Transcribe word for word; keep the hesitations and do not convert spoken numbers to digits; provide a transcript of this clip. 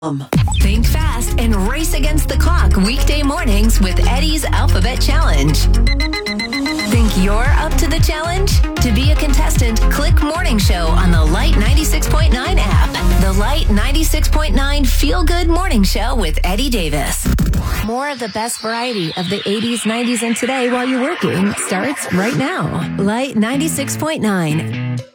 Think fast and race against the clock weekday mornings with Eddie's Alphabet Challenge. Think you're up to the challenge? To be a contestant, click Morning Show on the Light ninety-six point nine app. The Light ninety-six point nine Feel Good Morning Show with Eddie Davis. More of the best variety of the eighties, nineties, and today while you're working starts right now. Light ninety-six point nine.